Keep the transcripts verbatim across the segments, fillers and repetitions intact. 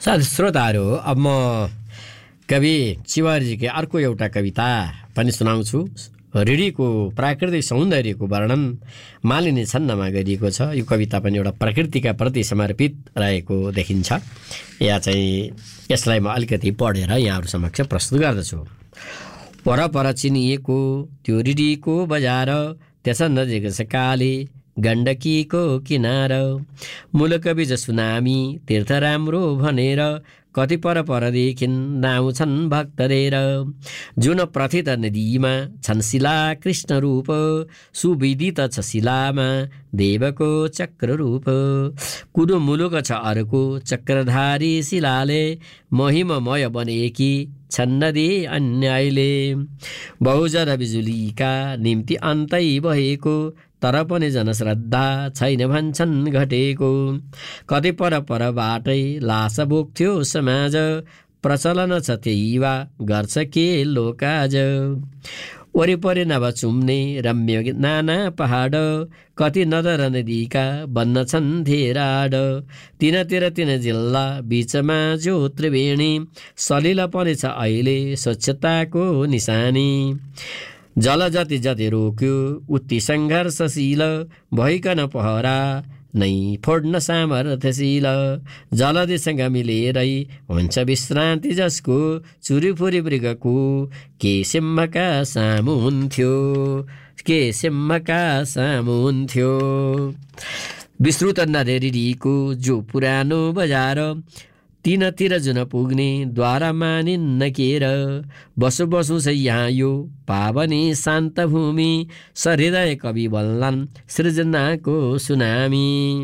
साथी श्रोताहरू, अब म कवि चिवारीजीकै अर्को एउटा कविता पनि सुनाउँछु। ऋषिको प्राकृतिक सौन्दर्यको वर्णन मालिनी छन्दमा गरिएको छ। यो कविता पनि एउटा प्रकृतिका प्रति समर्पित रहेको देखिन्छ। या चाहिँ यसलाई म अलिकति पढेर यहाँहरू समक्ष प्रस्तुत गर्दछु। परपर चिनिएको त्यो ऋषिको बजार, त्यस नजिक छ काली गण्डकीको किनार। मूलकवि सुनामी तीर्थ राम्रो भनेर, कति पर परदेखिन् नाउँछन् भक्त धेर। जुन प्रथित नदीमा छन् शिला कृष्ण रूप, सुविदित छ शिलामा देवको चक्र रूप। कुनो मुलुक छ अर्को चक्रधारी शिलाले, महिममय बनेकी छन् नदी अन्यायले। बहुजन बिजुलीका निम्ति अन्तै भएको, तर पनि जनश्रद्धा छैन भन्छन् घटेको। कति पर परबाटै लास बोक्थ्यो समाज, प्रचलन छ त्यही वा गर्छ के लोकाज। वरिपरि नभ चुम्ने रम्य नाना पहाड, कति नदर नदीका बन्न छन् धेराड। तिनतिर तिन जिल्ला बीचमा जो त्रिवेणी, सलिल पनि छ अहिले स्वच्छताको निशानी। जल जति जति रोक्यो उति सङ्घर्षशील, भइकन पहरा नै फोड्न सामर्थ्यशील। जलदिसँग मिलेरै हुन्छ विश्रान्ति जसको, चुरीफुरी मृगको के सिंहका सामु हुन्थ्यो, के सिंहका सामु हुन्थ्यो। विस्तृत नदेरीको जो पुरानो बजार, तिनतिर जुन पुग्ने द्वारा मानिन्न केर। बसो बसो छ यहाँ यो पावनी शान्त भूमि, सहृदय कवि बल्लान् सृजनाको सुनामी।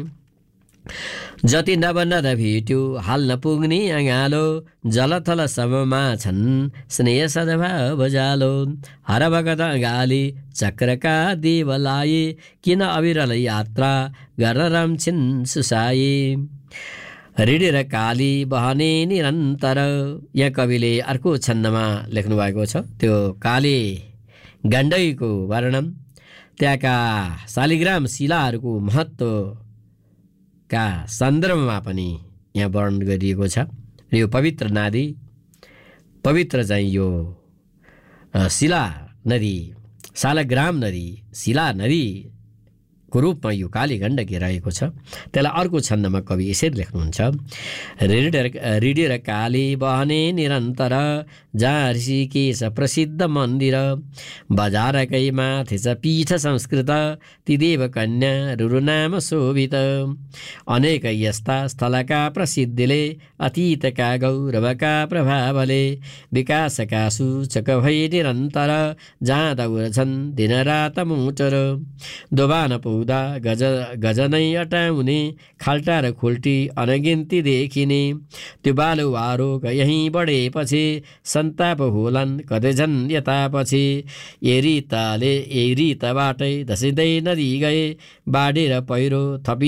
जति नव नद भेट्यो हाल्न पुग्ने अँगालो, जलथल सबमा छन् स्नेह सद्भाव जालो। हर भगत अँगाली चक्रका देवलाए, किन अविरल यात्रा गर्न रम्छिन् सुसाए। ऋषि र काली बहने निरन्तर, यहाँ कविले अर्को छन्दमा लेख्नु भएको छ। त्यो काली गण्डकीको वर्णन, त्यहाँका शालिग्राम शिलाहरूको महत्त्वका सन्दर्भमा पनि यहाँ वर्णन गरिएको छ। र यो पवित्र नदी, पवित्र चाहिँ यो शिला नदी, शालिग्राम नदी, शिला नदी को रूपमा यो काली गण्डकी रहेको छ। त्यसलाई अर्को छन्दमा कवि यसरी लेख्नुहुन्छ। ऋषि र काली बहने निरन्तर, जहाँ ऋषिकेश प्रसिद्ध मन्दिर। बजारकै माथि छ पीठ संस्कृत, ती देव कन्या रुरु नाम शोभित। अनेक यस्ता स्थलका प्रसिद्धिले, अतीतका गौरवका प्रभावले, विकासका सूचक भई निरन्तर, जहाँ दौडछन् दिनरात मुटर। दोभान पुग्दा गज गज नै अटाउने, खाल्टा र खुल्टी अनगिन्ती देखिने। त्यो बालुवारो यहीँ बढेपछि, सन्ताप होलान् कतै झन् यतापछि। ए रिताले ए रितबाटै धसिँदै नदी गए, बाढी र पहिरो थपि